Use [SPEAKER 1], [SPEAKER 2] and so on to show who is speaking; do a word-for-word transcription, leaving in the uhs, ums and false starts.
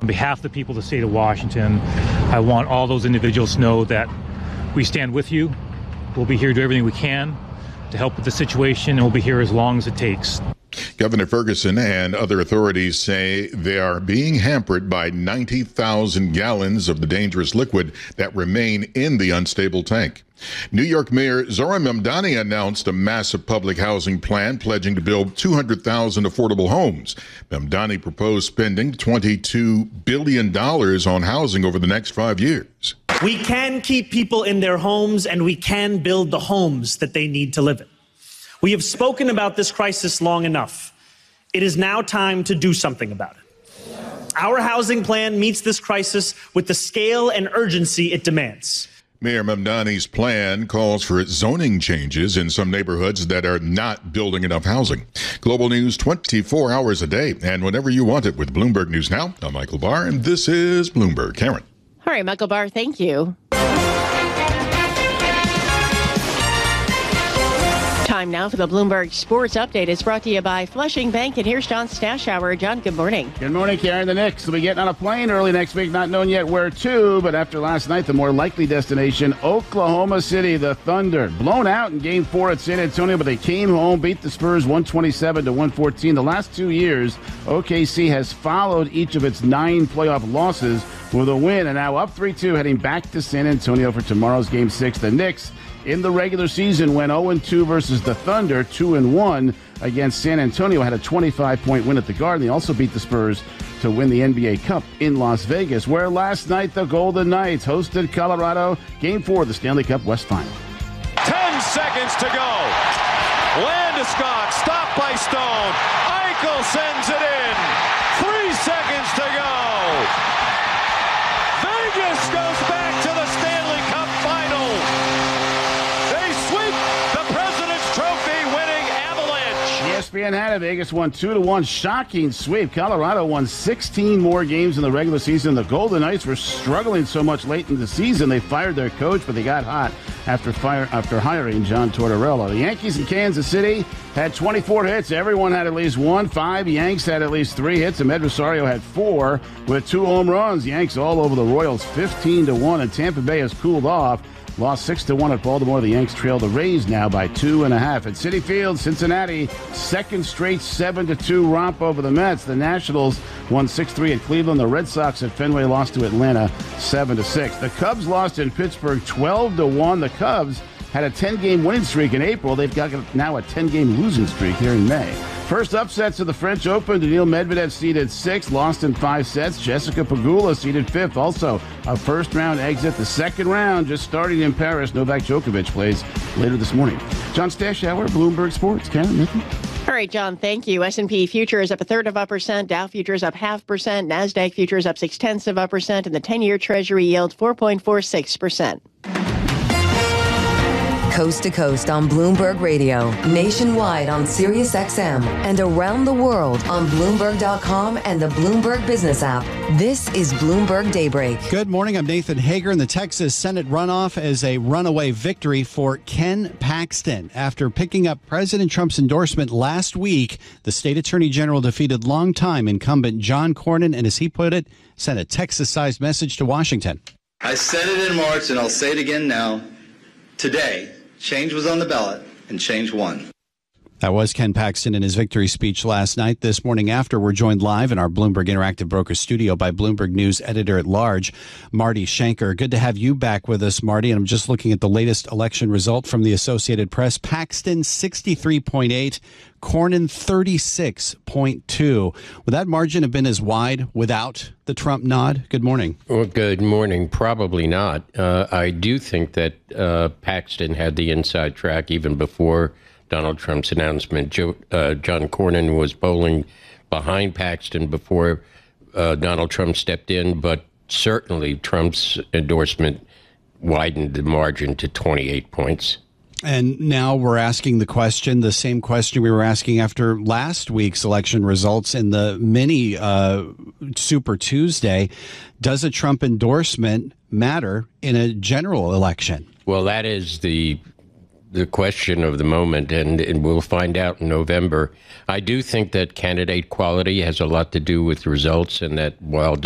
[SPEAKER 1] behalf of the people of the state of Washington, I want all those individuals to know that we stand with you. We'll be here to do everything we can to help with the situation, and we'll be here as long as it takes.
[SPEAKER 2] Governor Ferguson and other authorities say they are being hampered by ninety thousand gallons of the dangerous liquid that remain in the unstable tank. New York Mayor Zohran Mamdani announced a massive public housing plan pledging to build two hundred thousand affordable homes. Mamdani proposed spending twenty-two billion dollars on housing over the next five years.
[SPEAKER 3] We can keep people in their homes, and we can build the homes that they need to live in. We have spoken about this crisis long enough. It is now time to do something about it. Our housing plan meets this crisis with the scale and urgency it demands.
[SPEAKER 2] Mayor Mamdani's plan calls for zoning changes in some neighborhoods that are not building enough housing. Global news twenty-four hours a day and whenever you want it with Bloomberg News Now. I'm Michael Barr, and this is Bloomberg. Karen.
[SPEAKER 4] All right, Michael Barr, thank you. Time now for the Bloomberg Sports Update. It's brought to you by Flushing Bank. And here's John Stashower. John, good morning.
[SPEAKER 5] Good morning, Karen. The Knicks will be getting on a plane early next week, not knowing yet where to. But after last night, the more likely destination, Oklahoma City, the Thunder. Blown out in Game four at San Antonio, but they came home, beat the Spurs one twenty-seven to one fourteen. The last two years, O K C has followed each of its nine playoff losses with a win. And now up three two, heading back to San Antonio for tomorrow's Game six. The Knicks in the regular season went oh and two versus the Thunder, two and one against San Antonio. Had a twenty-five point win at the Garden. They also beat the Spurs to win the N B A Cup in Las Vegas, where last night the Golden Knights hosted Colorado. Game four of the Stanley Cup West Final.
[SPEAKER 6] Ten seconds to go. Landeskog stopped by Stone. Eichel sends it in. Three seconds to go. Vegas goes back to the Stanley Cup Final. They sweep the President's Trophy winning Avalanche.
[SPEAKER 5] E S P N had it. Vegas won two to one. Shocking sweep. Colorado won sixteen more games in the regular season. The Golden Knights were struggling so much late in the season. They fired their coach, but they got hot after fire after hiring John Tortorella. The Yankees in Kansas City had twenty-four hits. Everyone had at least one. Five Yanks had at least three hits. Amed Rosario had four with two home runs. Yanks all over the Royals fifteen to one, and Tampa Bay has cooled off. Lost six to one at Baltimore. The Yanks trail the Rays now by two and a half. At Citi Field, Cincinnati, second straight seven to two romp over the Mets. The Nationals won six three at Cleveland. The Red Sox at Fenway lost to Atlanta seven to six. The Cubs lost in Pittsburgh twelve to one. The Cubs had a ten-game winning streak in April. They've got now a ten-game losing streak here in May. First upsets of the French Open. Daniil Medvedev seeded sixth, lost in five sets. Jessica Pegula seeded fifth. Also, a first-round exit. The second round just starting in Paris. Novak Djokovic plays later this morning. John Stashower, Bloomberg Sports. Karen, Nikki.
[SPEAKER 4] All right, John, thank you. S and P futures up a third of a percent. Dow futures up half percent. NASDAQ futures up six-tenths of a percent. And the ten-year Treasury yield four point four six percent.
[SPEAKER 7] Coast to coast on Bloomberg Radio, nationwide on Sirius X M, and around the world on Bloomberg dot com and the Bloomberg Business app. This is Bloomberg Daybreak.
[SPEAKER 8] Good morning. I'm Nathan Hager. And the Texas Senate runoff as a runaway victory for Ken Paxton. After picking up President Trump's endorsement last week, the state attorney general defeated longtime incumbent John Cornyn and, as he put it, sent a Texas-sized message to Washington.
[SPEAKER 9] I said it in March, and I'll say it again now. Today, change was on the ballot, and change won.
[SPEAKER 8] That was Ken Paxton in his victory speech last night. This morning after, we're joined live in our Bloomberg Interactive Broker studio by Bloomberg News editor-at-large, Marty Schenker. Good to have you back with us, Marty. And I'm just looking at the latest election result from the Associated Press. Paxton, sixty-three point eight. Cornyn, thirty-six point two. Would that margin have been as wide without the Trump nod? Good morning.
[SPEAKER 10] Well, good morning. Probably not. Uh, I do think that uh, Paxton had the inside track even before Donald Trump's announcement. Joe, uh, John Cornyn was polling behind Paxton before uh, Donald Trump stepped in, but certainly Trump's endorsement widened the margin to twenty-eight points.
[SPEAKER 8] And now we're asking the question, the same question we were asking after last week's election results in the mini uh, Super Tuesday. Does a Trump endorsement matter in a general election?
[SPEAKER 10] Well, that is the the question of the moment, and, and we'll find out in November. I do think that candidate quality has a lot to do with results, and that while